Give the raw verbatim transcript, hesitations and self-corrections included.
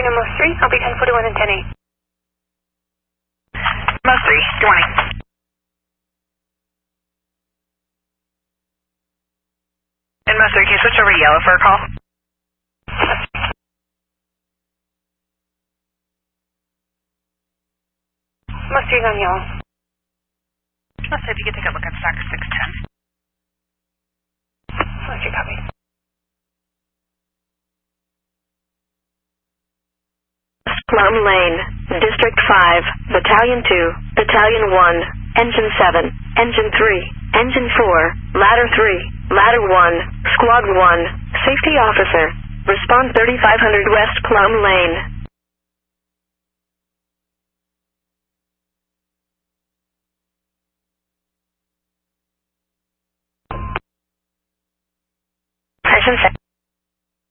Battalion Most three, I'll be ten forty-one and ten eight. Most three, good morning. And Most three, can you switch over to yellow for a call? Most three's on yellow. Most three, if you could take a look at Stock six ten. Most three, copy. Plum Lane, District five, Battalion two, Battalion one, Engine seven, Engine three, Engine four, Ladder three, Ladder one, Squad one, Safety Officer. Respond thirty-five hundred West Plum Lane. Engine seven.